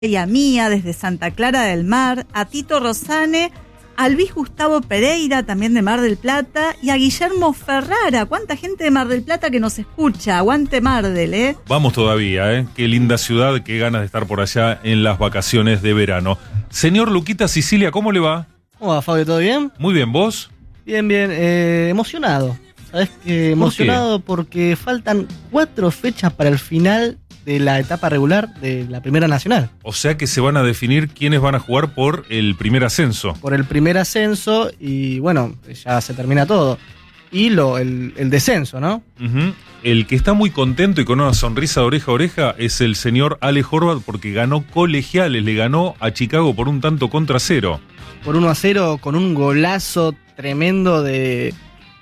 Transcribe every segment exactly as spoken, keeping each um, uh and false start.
y a Mía desde Santa Clara del Mar, a Tito Rosane, a Luis Gustavo Pereira, también de Mar del Plata, y a Guillermo Ferrara. ¿Cuánta gente de Mar del Plata que nos escucha? Aguante Mardel, ¿eh? Vamos todavía, ¿eh? Qué linda ciudad, qué ganas de estar por allá en las vacaciones de verano. Señor Luquita Sicilia, ¿cómo le va? ¿Cómo va, Fabio? ¿Todo bien? Muy bien, ¿vos? Bien, bien. Eh, emocionado. ¿Sabés qué? Emocionado ¿Por porque faltan cuatro fechas para el final de la etapa regular de la Primera Nacional. O sea que se van a definir quiénes van a jugar por el primer ascenso. Por el primer ascenso y bueno, ya se termina todo. Y lo, el, el descenso, ¿no? Uh-huh. El que está muy contento y con una sonrisa de oreja a oreja es el señor Ale Horvath porque ganó Colegiales, le ganó a Chicago por un tanto contra cero. Por uno a cero con un golazo tremendo de,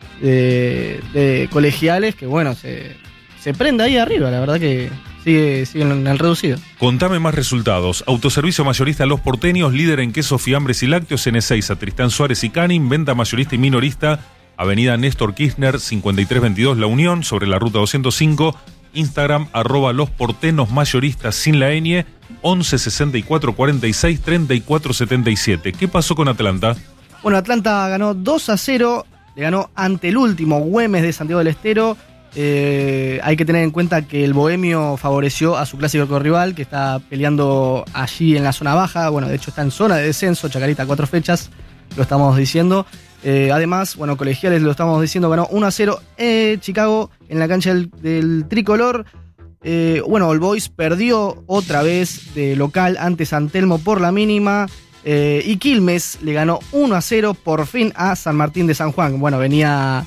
de, de Colegiales que bueno, se, se prende ahí arriba, la verdad que... Sigue, sigue en el reducido. Contame más resultados. Autoservicio mayorista Los Porteños, líder en quesos, fiambres y lácteos, N seis a Tristán Suárez y Canin. Venta mayorista y minorista, Avenida Néstor Kirchner, cincuenta y tres veintidós La Unión, sobre la ruta doscientos cinco. Instagram, arroba Los Portenos Mayoristas sin la ñ, once sesenta y cuatro cuarenta y seis treinta y cuatro setenta y siete. ¿Qué pasó con Atlanta? Bueno, Atlanta ganó dos a cero, le ganó ante el último Güemes de Santiago del Estero. Eh, hay que tener en cuenta que el Bohemio favoreció a su clásico rival, que está peleando allí en la zona baja. Bueno, de hecho está en zona de descenso, Chacarita, cuatro fechas, lo estamos diciendo. Eh, además, bueno, Colegiales, lo estamos diciendo, ganó uno a cero eh, Chicago en la cancha del, del tricolor. Eh, bueno, All Boys perdió otra vez de local ante San Telmo por la mínima. Eh, y Quilmes le ganó uno a cero por fin a San Martín de San Juan. Bueno, venía...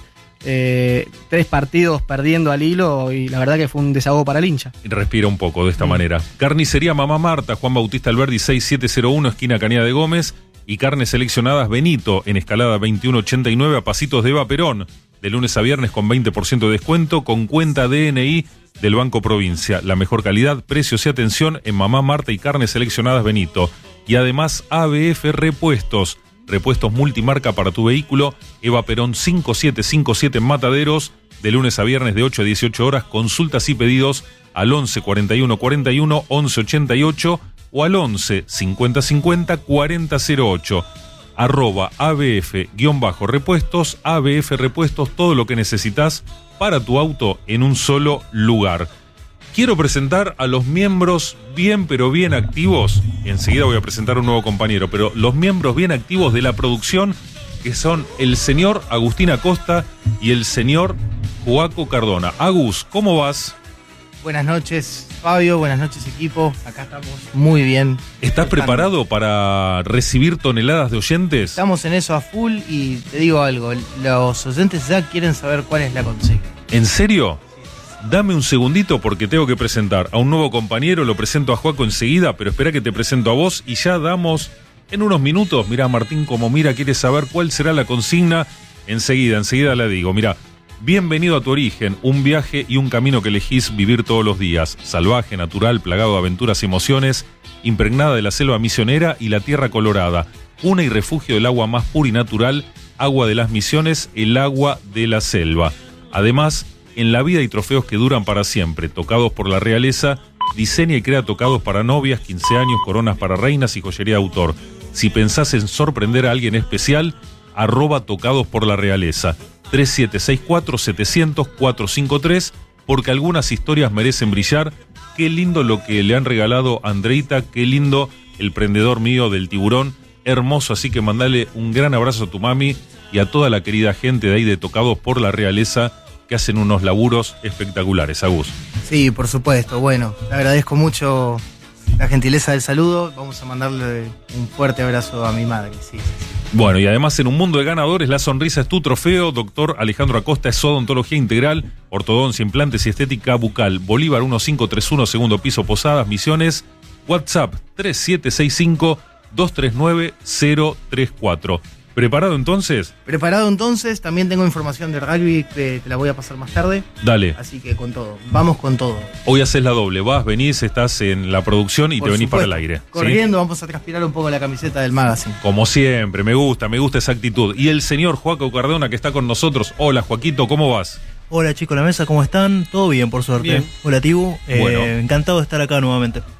Eh, tres partidos perdiendo al hilo y la verdad que fue un desahogo para el hincha. Respira un poco de esta mm. manera. Carnicería Mamá Marta, Juan Bautista Alberdi seis siete cero uno, esquina Cañada de Gómez. Y carnes seleccionadas Benito, en Escalada veintiuno ochenta y nueve, a pasitos de Eva Perón. De lunes a viernes con veinte por ciento de descuento, con cuenta D N I del Banco Provincia. La mejor calidad, precios y atención en Mamá Marta y carnes seleccionadas Benito. Y además A B F Repuestos. Repuestos multimarca para tu vehículo, Eva Perón cinco siete cinco siete en Mataderos, de lunes a viernes de ocho a dieciocho horas, consultas y pedidos al once cuarenta y uno cuarenta y uno once ochenta y ocho o al once cincuenta cincuenta cuarenta cero ocho. Arroba A B F-repuestos, A B F Repuestos, todo lo que necesitas para tu auto en un solo lugar. Quiero presentar a los miembros bien pero bien activos, enseguida voy a presentar a un nuevo compañero, pero los miembros bien activos de la producción, que son el señor Agustín Acosta y el señor Joaco Cardona. Agus, ¿cómo vas? Buenas noches, Fabio, buenas noches, equipo, acá estamos muy bien. ¿Estás preparado para recibir toneladas de oyentes? Estamos en eso a full y te digo algo, los oyentes ya quieren saber cuál es la consigna. ¿En serio? Dame un segundito porque tengo que presentar a un nuevo compañero, lo presento a Joaco enseguida, pero espera que te presento a vos y ya damos en unos minutos. Mirá, Martín, como mira, quiere saber cuál será la consigna. Enseguida, enseguida la digo. Mirá, bienvenido a tu origen, un viaje y un camino que elegís vivir todos los días. Salvaje, natural, plagado de aventuras y emociones, impregnada de la selva misionera y la tierra colorada. Cuna y refugio del agua más pura y natural, agua de las misiones, el agua de la selva. Además, en la vida hay trofeos que duran para siempre. Tocados por la realeza, diseña y crea tocados para novias, quince años, coronas para reinas y joyería de autor. Si pensás en sorprender a alguien especial, arroba tocados por la realeza. tres siete seis cuatro siete cero cero cuatro cinco tres, porque algunas historias merecen brillar. Qué lindo lo que le han regalado a Andreita, qué lindo el prendedor mío del tiburón. Hermoso, así que mandale un gran abrazo a tu mami y a toda la querida gente de ahí de Tocados por la Realeza, que hacen unos laburos espectaculares. Agus. Sí, por supuesto. Bueno, le agradezco mucho la gentileza del saludo. Vamos a mandarle un fuerte abrazo a mi madre. Sí, sí, sí. Bueno, y además en un mundo de ganadores, la sonrisa es tu trofeo. Doctor Alejandro Acosta es odontología integral, ortodoncia, implantes y estética bucal. Bolívar mil quinientos treinta y uno, segundo piso, Posadas, Misiones. WhatsApp tres siete seis cinco dos tres nueve cero tres cuatro. ¿Preparado entonces? Preparado entonces, también tengo información de rugby que te la voy a pasar más tarde. Dale. Así que con todo, vamos con todo. Hoy haces la doble, vas, venís, estás en la producción y Por te venís supuesto, para el aire. Corriendo, ¿sí? Vamos a transpirar un poco la camiseta del magazine. Como siempre, me gusta, me gusta esa actitud. Y el señor Joaco Cardona que está con nosotros. Hola, Joaquito, ¿cómo vas? Hola chicos, la mesa, ¿cómo están? Todo bien, por suerte. Bien. Hola Tibu, eh, Bueno. encantado de estar acá nuevamente.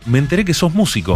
me enteré que sos músico.